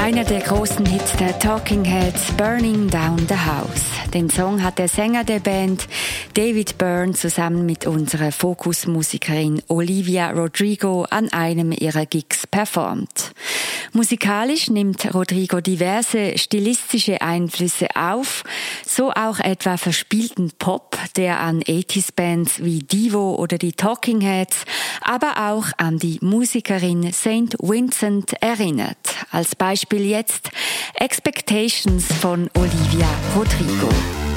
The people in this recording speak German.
Einer der großen Hits der Talking Heads, Burning Down the House. Den Song hat der Sänger der Band, David Byrne, zusammen mit unserer Fokusmusikerin Olivia Rodrigo an einem ihrer Gigs performt. Musikalisch nimmt Rodrigo diverse stilistische Einflüsse auf, so auch etwa verspielten Pop, der an 80s-Bands wie Devo oder die Talking Heads, aber auch an die Musikerin St. Vincent erinnert. Als Beispiel jetzt Expectations von Olivia Rodrigo.